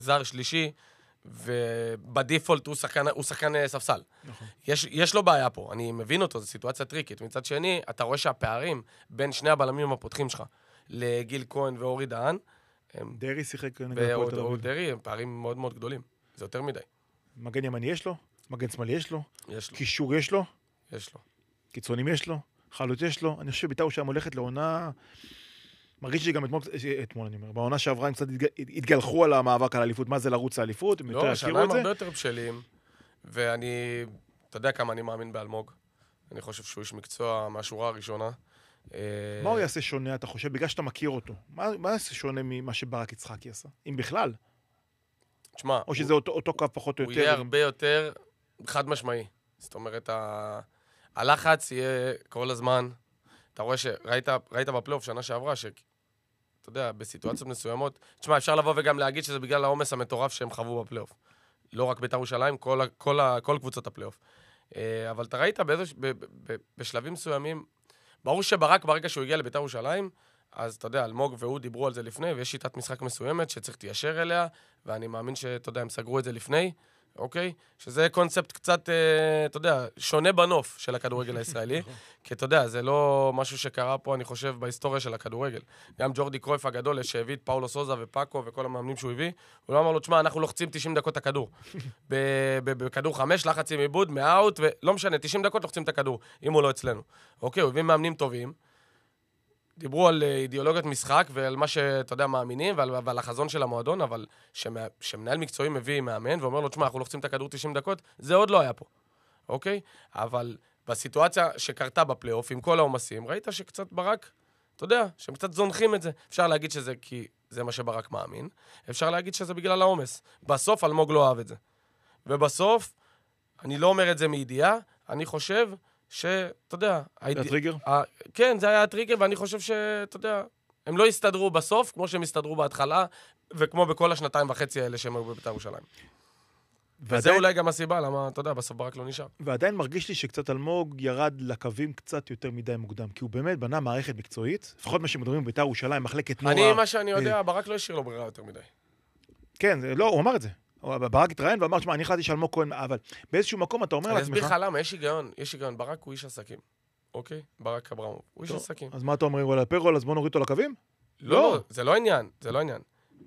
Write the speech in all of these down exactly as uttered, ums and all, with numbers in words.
זר שלישי, ובדיפולט הוא שחקן, הוא שחקן ספסל. נכון. יש, יש לו בעיה פה, אני מבין אותו, זו סיטואציה טריקית. מצד שני, אתה רואה שהפערים בין שני הבלמים הפותחים שלך, לגיל כהן ואורי דהן, הם... דרי שיחק נגד הפועל תל אביב. דרי, הם פערים מאוד מאוד גדולים. זה יותר מדי. מגן ימני יש לו, מגן שמאלי יש לו, יש לו. קישור יש לו, יש לו. קיצונים יש לו, חלוץ יש לו. אני חושב שבית"ר ירושלים הולכת לעונה... מרגיש לי גם אתמול, אתמול אני אומר, בעונה שעברה הם קצת התגלחו על המאבק על האליפות, מה זה לרוץ לאליפות, הם יותר לא, הכירו שנה את זה. הרבה יותר בשלים, ואני, אתה יודע כמה אני מאמין באלמוג. אני חושב שהוא איש מקצוע מהשורה הראשונה. מה הוא יעשה שונה, אתה חושב, בגלל שאתה מכיר אותו? מה, מה יעשה שונה ממה שברק יצחקי עשה? אם בכלל? תשמע, או שזה אותו, אותו קו פחות או הוא יותר? יהיה הרבה יותר חד משמעי. זאת אומרת, ה... הלחץ יהיה כל הזמן. אתה רואה שראית, ראית בפלייאוף שנה שעברה, ש... אתה יודע, בסיטואציות מסוימות, תשמע, אפשר לבוא וגם להגיד שזה בגלל העומס המטורף שהם חוו בפלייאוף. לא רק בית"ר ירושלים, כל, כל, כל קבוצות הפלייאוף. אבל אתה ראית באיזוש, ב, ב, ב, בשלבים מסוימים, ברור שברק ברגע שהוא הגיע לבית"ר ירושלים, אז אתה יודע, אלמוג והוא דיברו על זה לפני, ויש שיטת משחק מסוימת שצריך תיישר אליה, ואני מאמין שאתה יודע, הם סגרו את זה לפני, אוקיי? שזה קונספט קצת, אתה יודע, שונה בנוף של הכדורגל הישראלי, כי אתה יודע, זה לא משהו שקרה פה, אני חושב, בהיסטוריה של הכדורגל. גם ג'ורדי קרויף הגדול, שהביא את פאולו סוזה ופאקו וכל המאמנים שהוא הביא, הוא לא אמר לו, תשמע, אנחנו לוחצים תשעים דקות הכדור. בכדור חמש, לחצים עיבוד, מאוט, ולא משנה, תשעים דקות לוחצים את הכדור, אם הוא לא אצלנו. אוקיי, הוא הביא מאמנים טובים, דיברו על אידיאולוגיות משחק ועל מה שאתה יודע מאמינים ועל, ועל החזון של המועדון, אבל שמע, שמנהל מקצועי מביא מאמן ואומר לו, תשמע, אנחנו לוחצים את הכדור תשעים דקות, זה עוד לא היה פה, אוקיי? אבל בסיטואציה שקרתה בפלייאוף, עם כל העומסים, ראית שקצת ברק, אתה יודע, שהם קצת זונחים את זה. אפשר להגיד שזה כי זה מה שברק מאמין, אפשר להגיד שזה בגלל העומס. בסוף אלמוג לא אוהב את זה. ובסוף, אני לא אומר את זה מידיעה, אני חושב שאתה יודע... זה הטריגר? כן, זה היה הטריגר, ואני חושב שאתה יודע, הם לא הסתדרו בסוף, כמו שהם הסתדרו בהתחלה, וכמו בכל השנתיים וחצי האלה שהם היו בבית"ר ירושלים. וזה אולי גם הסיבה, למה, אתה יודע, בסוף ברק לא נשאר. ועדיין מרגיש לי שקצת אלמוג ירד לקווים קצת יותר מדי מוקדם, כי הוא באמת בנה מערכת מקצועית, לפחות מה שמדברים בבית"ר ירושלים, מחלקת נוער. אני, מה שאני יודע, ברק לא השאיר לו ברירה יותר מדי. כן, לא, הוא אמר את זה. ברק התראיין ואמר, שמה, אני החלטתי שאלמוג כהן, אבל באיזשהו מקום אתה אומר לעצמך... אני אסביר לך למה, יש היגיון, יש היגיון. ברק הוא איש עסקים, אוקיי? ברק אברמוב, הוא איש עסקים. אז מה אתה אומר, הוא על הפרול, אז בוא נוריד אותו לקווים? לא, זה לא עניין, זה לא עניין.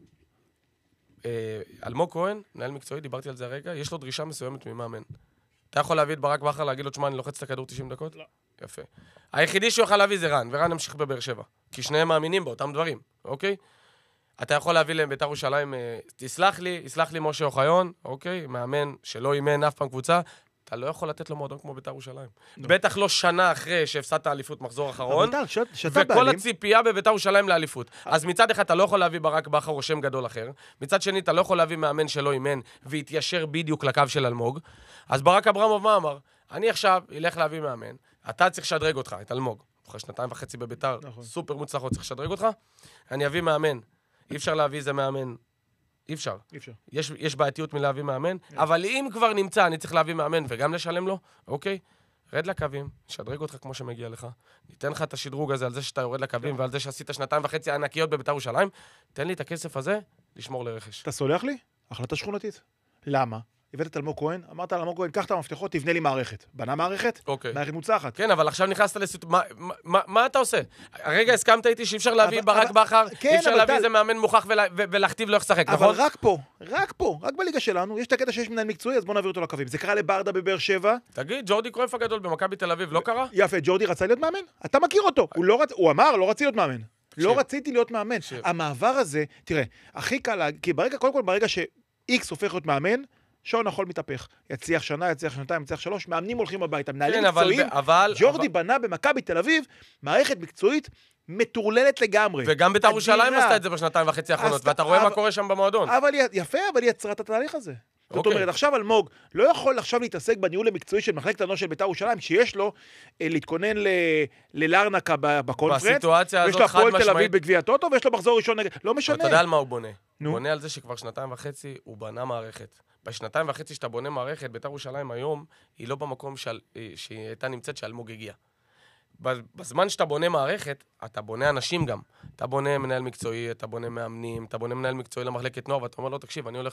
אלמוג כהן, מנהל מקצועי, דיברתי על זה הרגע, יש לו דרישה מסוימת ממאמן. אתה יכול להביא את ברק בכר, להגיד לו, תשמע, אני לוחץ את הכדור תשעים דקות? לא. יפה. היחידי שהוא יכול להביא זה רן, ורן המשיך בבאר שבע. כי שניהם מאמינים באותם דברים, אוקיי? אתה יכול להביא להם בית"ר ירושלים, תסלח לי, יסלח לי משה אוחיון, אוקיי? מאמן שלא אימן אף פעם קבוצה, אתה לא יכול לתת לו מועדון כמו בית"ר ירושלים. בטח לא שנה אחרי שהפסדת האליפות מחזור אחרון, וכל הציפייה בבית"ר ירושלים לאליפות. אז מצד אחד אתה לא יכול להביא ברק בכר או שם גדול אחר, מצד שני אתה לא יכול להביא מאמן שלא אימן, והתיישר בדיוק לקו של אלמוג. אז ברק אברמוב מה אמר? אני עכשיו אלך להביא מאמן, אתה צריך לשדרג אותך, את אלמוג. אחרי שנתיים וחצי בבית"ר, סופר מוצלחות, צריך לשדרג אותך. אני אביא מאמן. אי אפשר להביא איזה מאמן. אי אפשר. אי אפשר. יש, יש בעייתיות מלהביא מאמן, אבל אם כבר נמצא, אני צריך להביא מאמן וגם לשלם לו, אוקיי? רד לקווים, שדרג אותך כמו שמגיע לך, ניתן לך את השדרוג הזה על זה שאתה יורד לקווים ועל זה שעשית שנתיים וחצי ענקיות בבית"ר ירושלים, תן לי את הכסף הזה לשמור לרכש. אתה סולח לי? החלטה שכונתית. למה? הבאת את אלמוג כהן, אמרת על אלמוג כהן, קח את המפתחות, תבנה לי מערכת. בנה מערכת? אוקיי. מערכת מוצלחת. כן, אבל עכשיו נכנסת לסיטואציה, מה, מה, מה אתה עושה? הרגע הסכמת איתי שאי אפשר להביא ברק בכר, אי אפשר להביא איזה מאמן מוכח ולהכתיב לו איך לשחק, נכון? אבל רק פה, רק פה, רק בליגה שלנו, יש את הקטע שיש מנהל מקצועי, אז בוא נעביר אותו לקווים. זה קרה לברדה בבאר שבע. תגיד, ג'ורדי קרויף הגדול במכבי תל אביב, לא קרה? יפה, ג'ורדי רצה להיות מאמן. אתה מכיר אותו. הוא אמר, לא רציתי להיות מאמן. לא רציתי להיות מאמן. המעבר הזה, תראה, הכי קל, כי ברגע, קודם כל, ברגע ש-X הופך להיות מאמן, שעון החול מתהפך. יצליח שנה, יצליח שנתיים, יצליח שלוש, מאמנים הולכים הביתה, מנהלים מקצועיים. ג'ורדי בנה במכבי תל אביב מערכת מקצועית מטורללת לגמרי. וגם בית"ר ירושלים עשתה את זה בשנתיים וחצי האחרונות, ואתה רואה מה קורה שם במועדון. אבל יפה, אבל היא יצרה את התהליך הזה. זאת אומרת, עכשיו אלמוג לא יכול עכשיו להתעסק בניהול המקצועי של מחלקת הנוער של בית"ר ירושלים, שיש לו להתכונן ללארנקה בקונפרנס, ויש לו הפועל תל אביב בגביע הטוטו, ויש לו מחזור ראשון נגד... לא משנה. אתה יודע על מה הוא בונה? הוא בונה על זה שכבר שנתיים וחצי הוא בנה מערכת. בשנתיים וחצי שאתה בונה מערכת, בית"ר ירושלים היום היא לא במקום שהיא הייתה נמצאת שאלמוג הגיע. בזמן שאתה בונה מערכת, אתה בונה אנשים גם. אתה בונה מנהל מקצועי, אתה בונה מאמנים, אתה בונה מנהל מקצועי למחלקת נוער, ואתה אומר לו, תקשיב, אני הולך